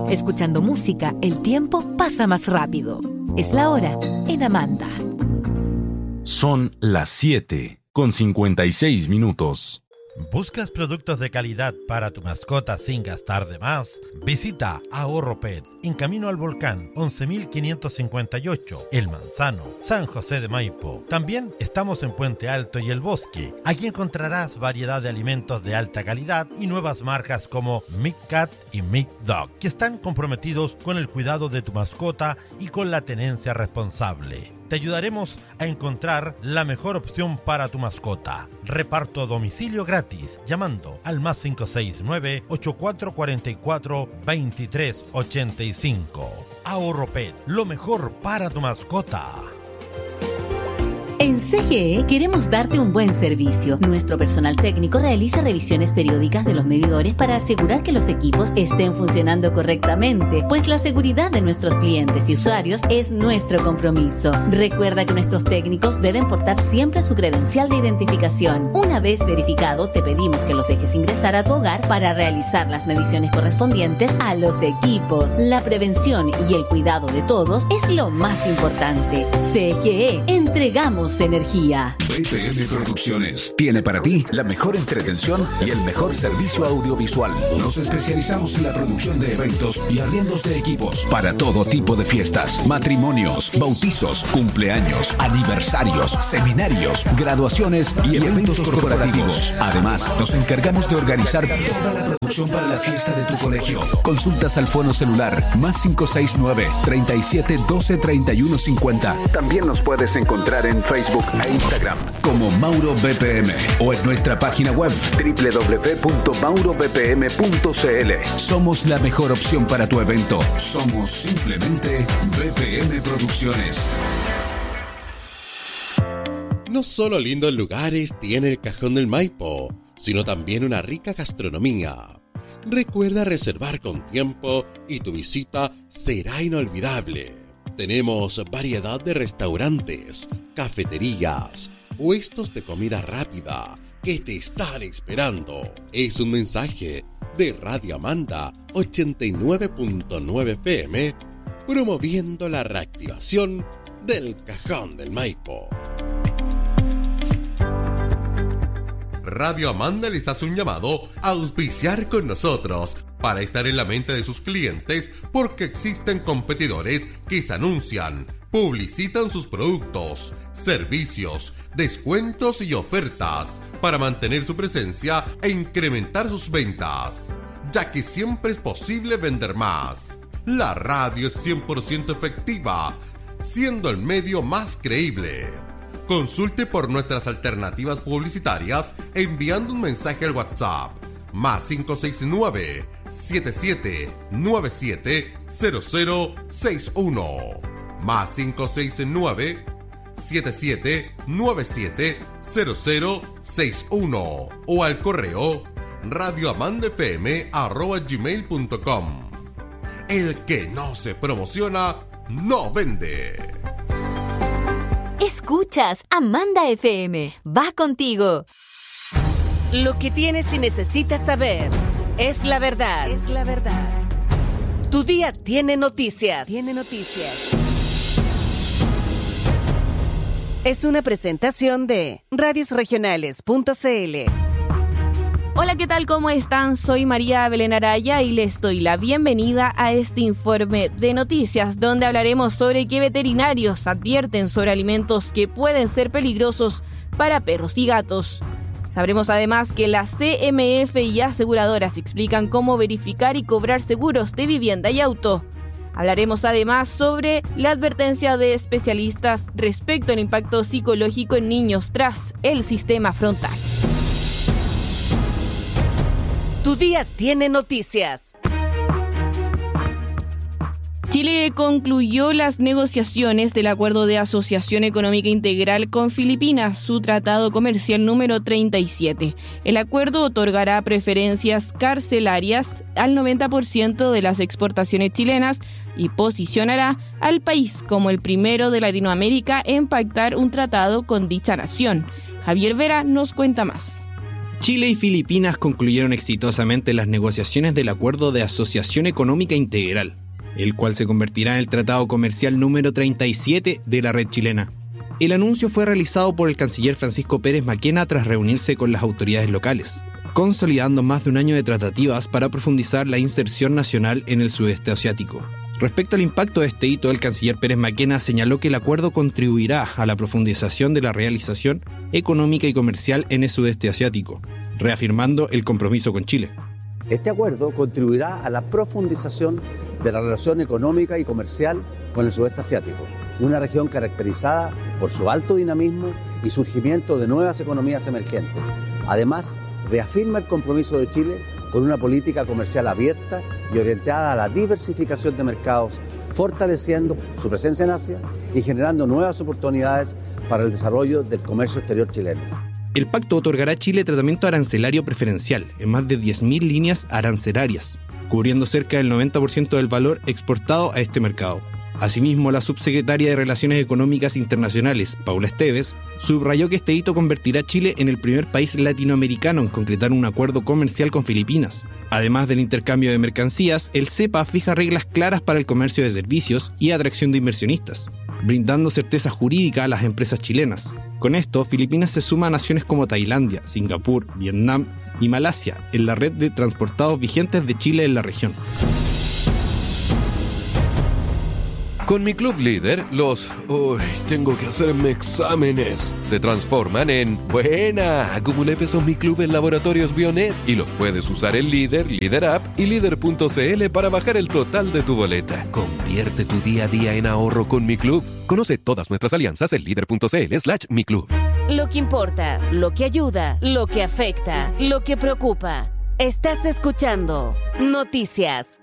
Escuchando música, el tiempo pasa más rápido. Es la hora en Amanda. Son las 7:56. ¿Buscas productos de calidad para tu mascota sin gastar de más? Visita Ahorro Pet en camino al volcán 11.558, El Manzano, San José de Maipo. También estamos en Puente Alto y El Bosque. Aquí encontrarás variedad de alimentos de alta calidad y nuevas marcas como Mick Cat y Mick Dog, que están comprometidos con el cuidado de tu mascota y con la tenencia responsable. Te ayudaremos a encontrar la mejor opción para tu mascota. Reparto a domicilio gratis llamando al +569 8444 2385. Ahorro Pet, lo mejor para tu mascota. En CGE queremos darte un buen servicio. Nuestro personal técnico realiza revisiones periódicas de los medidores para asegurar que los equipos estén funcionando correctamente, pues la seguridad de nuestros clientes y usuarios es nuestro compromiso. Recuerda que nuestros técnicos deben portar siempre su credencial de identificación. Una vez verificado, te pedimos que los dejes ingresar a tu hogar para realizar las mediciones correspondientes a los equipos. La prevención y el cuidado de todos es lo más importante. CGE, entregamos energía. BPM Producciones tiene para ti la mejor entretención y el mejor servicio audiovisual. Nos especializamos en la producción de eventos y arriendos de equipos para todo tipo de fiestas, matrimonios, bautizos, cumpleaños, aniversarios, seminarios, graduaciones y eventos corporativos. Además, nos encargamos de organizar toda la producción para la fiesta de tu colegio. Consultas al fono celular +569 37 12 31 50. También nos puedes encontrar en Facebook e Instagram como Mauro BPM o en nuestra página web www.maurobpm.cl. Somos la mejor opción para tu evento. Somos simplemente BPM Producciones. No solo lindos lugares tiene el Cajón del Maipo, sino también una rica gastronomía. Recuerda reservar con tiempo y tu visita será inolvidable. Tenemos variedad de restaurantes, cafeterías, puestos de comida rápida que te están esperando. Es un mensaje de Radio Amanda 89.9 FM, promoviendo la reactivación del Cajón del Maipo. Radio Amanda les hace un llamado a auspiciar con nosotros para estar en la mente de sus clientes, porque existen competidores que se anuncian, publicitan sus productos, servicios, descuentos y ofertas para mantener su presencia e incrementar sus ventas, ya que siempre es posible vender más. La radio es 100% efectiva, siendo el medio más creíble. Consulte por nuestras alternativas publicitarias enviando un mensaje al WhatsApp +569 7797 0061 +569 7797 0061 o al correo radioamandafm@gmail.com. El que no se promociona no vende. Escuchas Amanda FM. Va contigo. Lo que tienes y necesitas saber es la verdad. Es la verdad. Tu día tiene noticias. Tiene noticias. Es una presentación de radiosregionales.cl. Hola, ¿qué tal? ¿Cómo están? Soy María Belén Araya y les doy la bienvenida a este informe de noticias, donde hablaremos sobre qué veterinarios advierten sobre alimentos que pueden ser peligrosos para perros y gatos. Sabremos además que la CMF y aseguradoras explican cómo verificar y cobrar seguros de vivienda y auto. Hablaremos además sobre la advertencia de especialistas respecto al impacto psicológico en niños tras el sistema frontal. Tu día tiene noticias. Chile concluyó las negociaciones del Acuerdo de Asociación Económica Integral con Filipinas, su tratado comercial número 37. El acuerdo otorgará preferencias carcelarias al 90% de las exportaciones chilenas y posicionará al país como el primero de Latinoamérica en pactar un tratado con dicha nación. Javier Vera nos cuenta más. Chile y Filipinas concluyeron exitosamente las negociaciones del Acuerdo de Asociación Económica Integral, el cual se convertirá en el tratado comercial número 37 de la red chilena. El anuncio fue realizado por el canciller Francisco Pérez Maquena tras reunirse con las autoridades locales, consolidando más de un año de tratativas para profundizar la inserción nacional en el sudeste asiático. Respecto al impacto de este hito, el canciller Pérez Maquena señaló que el acuerdo contribuirá a la profundización de la realización económica y comercial en el sudeste asiático, reafirmando el compromiso con Chile. Este acuerdo contribuirá a la profundización de la relación económica y comercial con el sudeste asiático, una región caracterizada por su alto dinamismo y surgimiento de nuevas economías emergentes. Además, reafirma el compromiso de Chile con una política comercial abierta y orientada a la diversificación de mercados, fortaleciendo su presencia en Asia y generando nuevas oportunidades para el desarrollo del comercio exterior chileno. El pacto otorgará a Chile tratamiento arancelario preferencial en más de 10.000 líneas arancelarias, cubriendo cerca del 90% del valor exportado a este mercado. Asimismo, la subsecretaria de Relaciones Económicas Internacionales, Paula Esteves, subrayó que este hito convertirá a Chile en el primer país latinoamericano en concretar un acuerdo comercial con Filipinas. Además del intercambio de mercancías, el CEPA fija reglas claras para el comercio de servicios y atracción de inversionistas, brindando certeza jurídica a las empresas chilenas. Con esto, Filipinas se suma a naciones como Tailandia, Singapur, Vietnam y Malasia en la red de transportados vigentes de Chile en la región. Con mi Club Líder, tengo que hacerme exámenes se transforman en ¡buena! Acumulé pesos Mi Club en Laboratorios Bionet y los puedes usar en Líder, Líder App y Líder.cl para bajar el total de tu boleta. Convierte tu día a día en ahorro con Mi Club. Conoce todas nuestras alianzas en Líder.cl/Mi Club. Lo que importa, lo que ayuda, lo que afecta, lo que preocupa. Estás escuchando Noticias.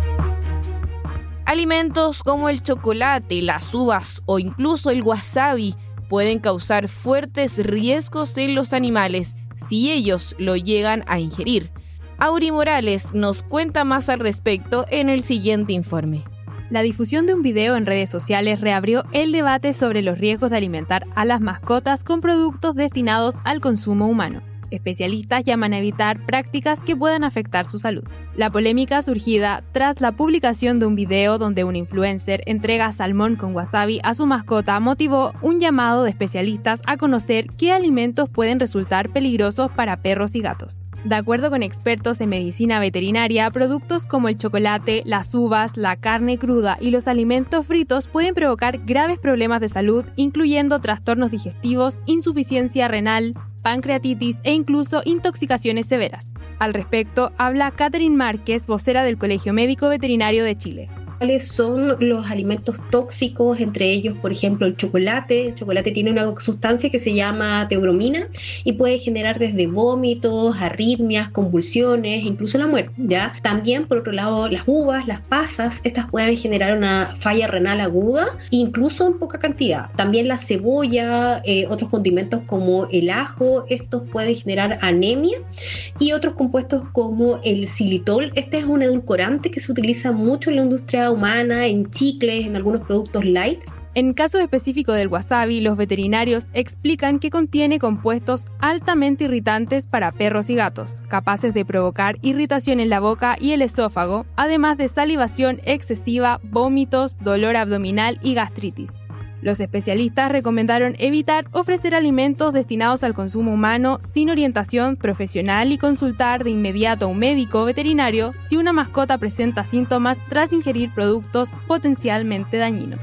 Alimentos como el chocolate, las uvas o incluso el wasabi pueden causar fuertes riesgos en los animales si ellos lo llegan a ingerir. Auri Morales nos cuenta más al respecto en el siguiente informe. La difusión de un video en redes sociales reabrió el debate sobre los riesgos de alimentar a las mascotas con productos destinados al consumo humano. Especialistas llaman a evitar prácticas que puedan afectar su salud. La polémica surgida tras la publicación de un video donde un influencer entrega salmón con wasabi a su mascota motivó un llamado de especialistas a conocer qué alimentos pueden resultar peligrosos para perros y gatos. De acuerdo con expertos en medicina veterinaria, productos como el chocolate, las uvas, la carne cruda y los alimentos fritos pueden provocar graves problemas de salud, incluyendo trastornos digestivos, insuficiencia renal, pancreatitis e incluso intoxicaciones severas. Al respecto, habla Catherine Márquez, vocera del Colegio Médico Veterinario de Chile. ¿Cuáles son los alimentos tóxicos? Entre ellos, por ejemplo, el chocolate. El chocolate tiene una sustancia que se llama teobromina y puede generar desde vómitos, arritmias, convulsiones, incluso la muerte, ¿ya? También, por otro lado, las uvas, las pasas, estas pueden generar una falla renal aguda, incluso en poca cantidad. También la cebolla, otros condimentos como el ajo, estos pueden generar anemia, y otros compuestos como el xilitol. Este es un edulcorante que se utiliza mucho en la industria humana, en chicles, en algunos productos light. En caso específico del wasabi, los veterinarios explican que contiene compuestos altamente irritantes para perros y gatos, capaces de provocar irritación en la boca y el esófago, además de salivación excesiva, vómitos, dolor abdominal y gastritis. Los especialistas recomendaron evitar ofrecer alimentos destinados al consumo humano sin orientación profesional y consultar de inmediato a un médico veterinario si una mascota presenta síntomas tras ingerir productos potencialmente dañinos.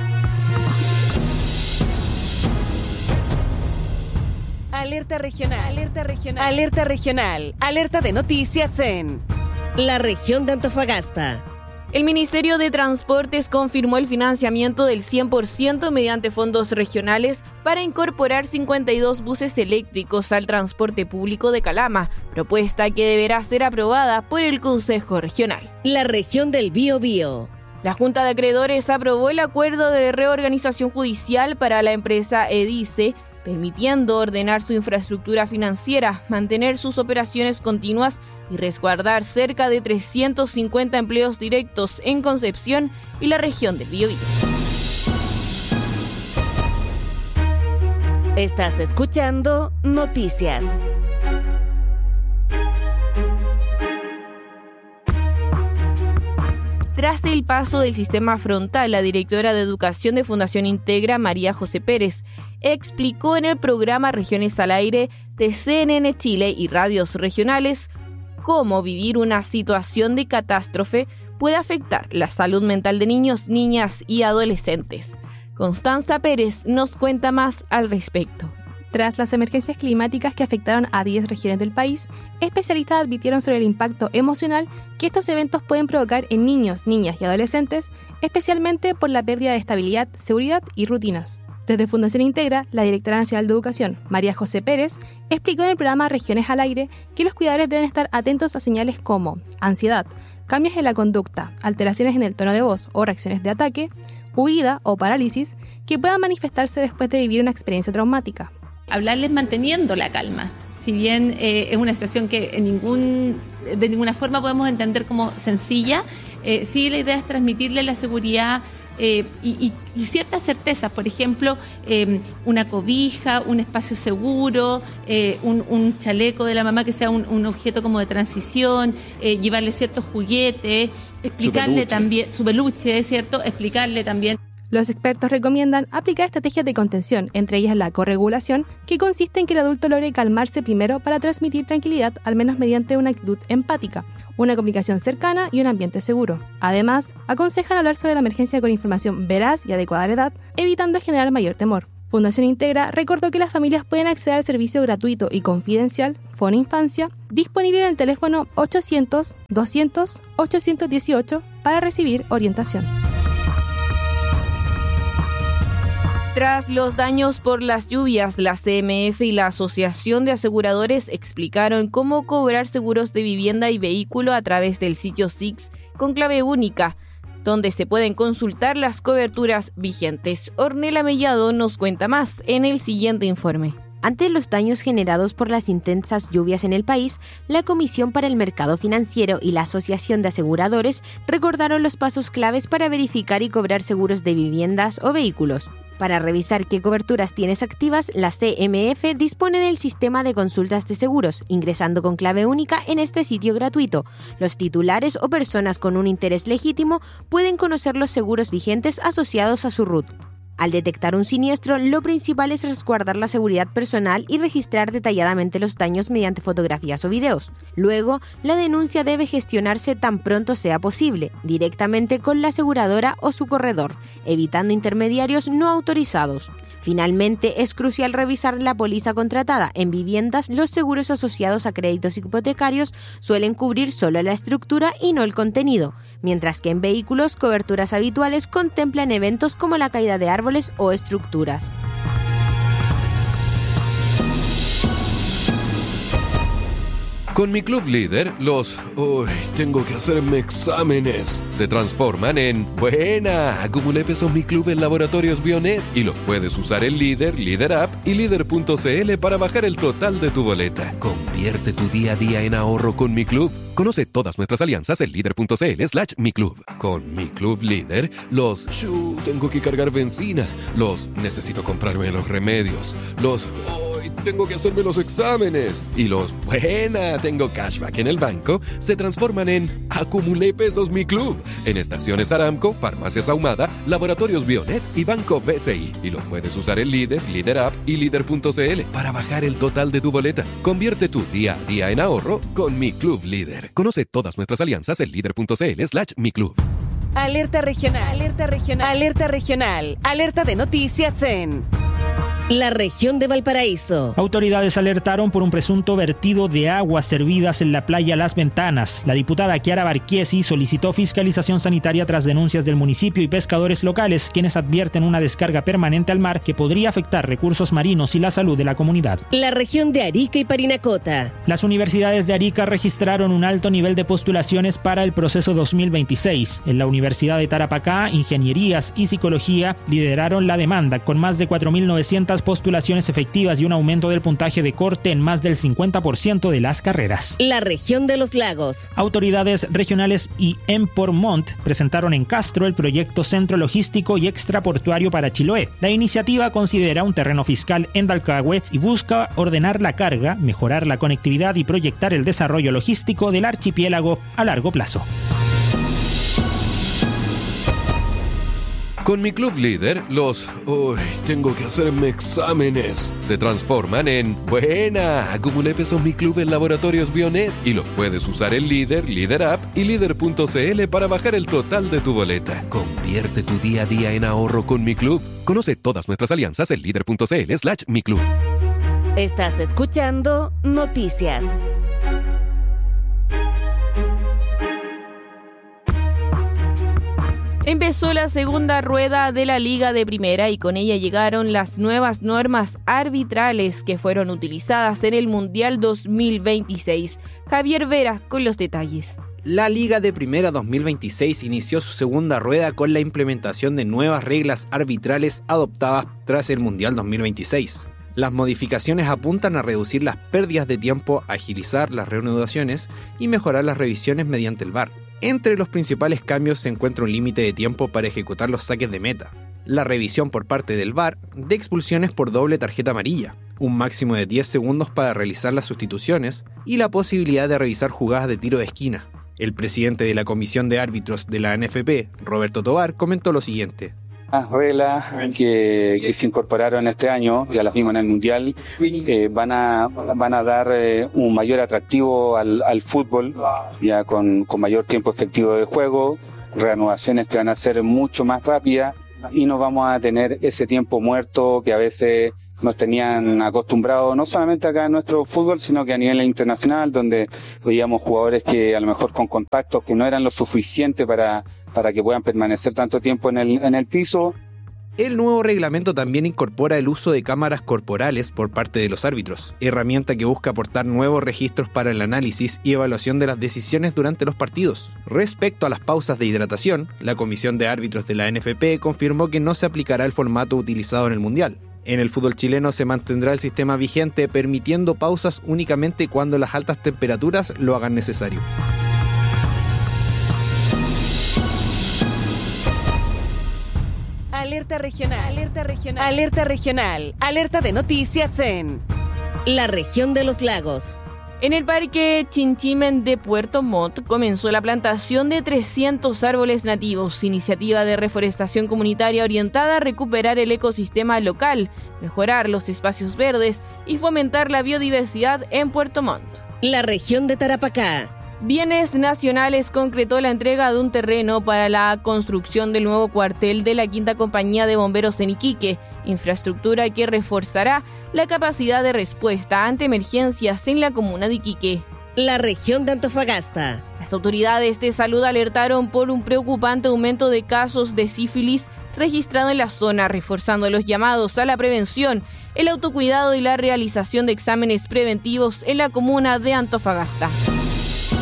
Alerta regional, alerta regional, alerta regional, alerta de noticias en la región de Antofagasta. El Ministerio de Transportes confirmó el financiamiento del 100% mediante fondos regionales para incorporar 52 buses eléctricos al transporte público de Calama, propuesta que deberá ser aprobada por el Consejo Regional. La región del Biobío. La Junta de Acreedores aprobó el acuerdo de reorganización judicial para la empresa Edice, permitiendo ordenar su infraestructura financiera, mantener sus operaciones continuas y resguardar cerca de 350 empleos directos en Concepción y la región del Biobío. Estás escuchando Noticias. Tras el paso del sistema frontal, la directora de Educación de Fundación Integra, María José Pérez, explicó en el programa Regiones al Aire de CNN Chile y radios regionales cómo vivir una situación de catástrofe puede afectar la salud mental de niños, niñas y adolescentes. Constanza Pérez nos cuenta más al respecto. Tras las emergencias climáticas que afectaron a 10 regiones del país, especialistas advirtieron sobre el impacto emocional que estos eventos pueden provocar en niños, niñas y adolescentes, especialmente por la pérdida de estabilidad, seguridad y rutinas. Desde Fundación Integra, la directora nacional de Educación, María José Pérez, explicó en el programa Regiones al Aire que los cuidadores deben estar atentos a señales como ansiedad, cambios en la conducta, alteraciones en el tono de voz o reacciones de ataque, huida o parálisis que puedan manifestarse después de vivir una experiencia traumática. Hablarles manteniendo la calma. Si bien es una situación que de ninguna forma podemos entender como sencilla, sí la idea es transmitirle la seguridad y ciertas certezas. Por ejemplo, una cobija, un espacio seguro, un chaleco de la mamá que sea un objeto como de transición, llevarle ciertos juguetes, explicarle también su peluche, ¿cierto? Explicarle también. Los expertos recomiendan aplicar estrategias de contención, entre ellas la corregulación, que consiste en que el adulto logre calmarse primero para transmitir tranquilidad, al menos mediante una actitud empática, una comunicación cercana y un ambiente seguro. Además, aconsejan hablar sobre la emergencia con información veraz y adecuada a la edad, evitando generar mayor temor. Fundación Integra recordó que las familias pueden acceder al servicio gratuito y confidencial Fono Infancia, disponible en el teléfono 800-200-818 para recibir orientación. Tras los daños por las lluvias, la CMF y la Asociación de Aseguradores explicaron cómo cobrar seguros de vivienda y vehículo a través del sitio SIX con clave única, donde se pueden consultar las coberturas vigentes. Ornella Mellado nos cuenta más en el siguiente informe. Ante los daños generados por las intensas lluvias en el país, la Comisión para el Mercado Financiero y la Asociación de Aseguradores recordaron los pasos claves para verificar y cobrar seguros de viviendas o vehículos. Para revisar qué coberturas tienes activas, la CMF dispone del sistema de consultas de seguros, ingresando con clave única en este sitio gratuito. Los titulares o personas con un interés legítimo pueden conocer los seguros vigentes asociados a su RUT. Al detectar un siniestro, lo principal es resguardar la seguridad personal y registrar detalladamente los daños mediante fotografías o videos. Luego, la denuncia debe gestionarse tan pronto sea posible, directamente con la aseguradora o su corredor, evitando intermediarios no autorizados. Finalmente, es crucial revisar la póliza contratada. En viviendas, los seguros asociados a créditos hipotecarios suelen cubrir solo la estructura y no el contenido, mientras que en vehículos, coberturas habituales contemplan eventos como la caída de árboles o estructuras. Con mi Club Líder, tengo que hacerme exámenes se transforman en buena. Acumulé pesos Mi Club en Laboratorios Bionet y los puedes usar en Líder, Líder App y Líder.cl para bajar el total de tu boleta. Convierte tu día a día en ahorro con Mi Club. Conoce todas nuestras alianzas en Líder.cl/Mi Club. Con Mi Club Líder, tengo que cargar benzina, necesito comprarme los remedios, tengo que hacerme los exámenes y tengo cashback en el banco, se transforman en acumulé pesos Mi Club en estaciones Aramco, farmacias Ahumada, Laboratorios Bionet y Banco BCI, y los puedes usar en Líder, Líder App y Líder.cl para bajar el total de tu boleta. Convierte tu día a día en ahorro con Mi Club Líder. Conoce todas nuestras alianzas en Líder.cl/Mi Club. Alerta regional, alerta regional, alerta regional, alerta de noticias en la región de Valparaíso. Autoridades alertaron por un presunto vertido de aguas servidas en la playa Las Ventanas. La diputada Chiara Barchiesi solicitó fiscalización sanitaria tras denuncias del municipio y pescadores locales, quienes advierten una descarga permanente al mar que podría afectar recursos marinos y la salud de la comunidad. La región de Arica y Parinacota. Las universidades de Arica registraron un alto nivel de postulaciones para el proceso 2026. En la Universidad de Tarapacá, Ingenierías y Psicología lideraron la demanda, con más de 4.900 postulaciones efectivas y un aumento del puntaje de corte en más del 50% de las carreras. La región de los lagos. Autoridades regionales y Empormont presentaron en Castro el proyecto Centro Logístico y Extraportuario para Chiloé. La iniciativa considera un terreno fiscal en Dalcahue y busca ordenar la carga, mejorar la conectividad y proyectar el desarrollo logístico del archipiélago a largo plazo. Con mi club líder, los tengo que hacerme exámenes se transforman en buena. Acumulé pesos mi club en Laboratorios Bionet y los puedes usar en Líder, Líder App y Líder.cl para bajar el total de tu boleta. Convierte tu día a día en ahorro con mi club. Conoce todas nuestras alianzas en Líder.cl/mi club. Estás escuchando Noticias. Empezó la segunda rueda de la Liga de Primera y con ella llegaron las nuevas normas arbitrales que fueron utilizadas en el Mundial 2026. Javier Vera con los detalles. La Liga de Primera 2026 inició su segunda rueda con la implementación de nuevas reglas arbitrales adoptadas tras el Mundial 2026. Las modificaciones apuntan a reducir las pérdidas de tiempo, agilizar las reanudaciones y mejorar las revisiones mediante el VAR. Entre los principales cambios se encuentra un límite de tiempo para ejecutar los saques de meta, la revisión por parte del VAR de expulsiones por doble tarjeta amarilla, un máximo de 10 segundos para realizar las sustituciones y la posibilidad de revisar jugadas de tiro de esquina. El presidente de la Comisión de Árbitros de la NFP, Roberto Tobar, comentó lo siguiente. Las reglas que se incorporaron este año, ya las vimos en el Mundial, van a dar un mayor atractivo al fútbol, ya con mayor tiempo efectivo de juego, reanudaciones que van a ser mucho más rápidas y no vamos a tener ese tiempo muerto que a veces nos tenían acostumbrados, no solamente acá en nuestro fútbol, sino que a nivel internacional, donde veíamos jugadores que a lo mejor con contactos que no eran lo suficiente para que puedan permanecer tanto tiempo en el piso. El nuevo reglamento también incorpora el uso de cámaras corporales por parte de los árbitros, herramienta que busca aportar nuevos registros para el análisis y evaluación de las decisiones durante los partidos. Respecto a las pausas de hidratación, la Comisión de Árbitros de la NFP confirmó que no se aplicará el formato utilizado en el Mundial. En el fútbol chileno se mantendrá el sistema vigente, permitiendo pausas únicamente cuando las altas temperaturas lo hagan necesario. Alerta regional, alerta regional, alerta regional, alerta de noticias en la región de los lagos. En el Parque Chinchimen de Puerto Montt comenzó la plantación de 300 árboles nativos, iniciativa de reforestación comunitaria orientada a recuperar el ecosistema local, mejorar los espacios verdes y fomentar la biodiversidad en Puerto Montt. La región de Tarapacá. Bienes Nacionales concretó la entrega de un terreno para la construcción del nuevo cuartel de la Quinta Compañía de Bomberos en Iquique, infraestructura que reforzará la capacidad de respuesta ante emergencias en la comuna de Iquique. La región de Antofagasta. Las autoridades de salud alertaron por un preocupante aumento de casos de sífilis registrado en la zona, reforzando los llamados a la prevención, el autocuidado y la realización de exámenes preventivos en la comuna de Antofagasta.